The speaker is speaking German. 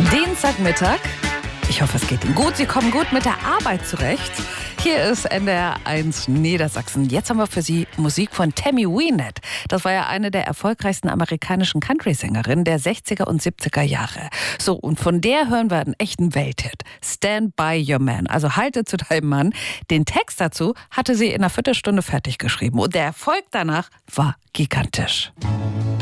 Dienstagmittag. Ich hoffe, es geht Ihnen gut. Sie kommen gut mit der Arbeit zurecht. Hier ist NDR 1 Niedersachsen. Jetzt haben wir für Sie Musik von Tammy Wynette. Das war ja eine der erfolgreichsten amerikanischen Country-Sängerinnen der 60er und 70er Jahre. So, und von der hören wir einen echten Welthit. Stand by your man. Also halte zu deinem Mann. Den Text dazu hatte sie in einer Viertelstunde fertig geschrieben. Und der Erfolg danach war gigantisch.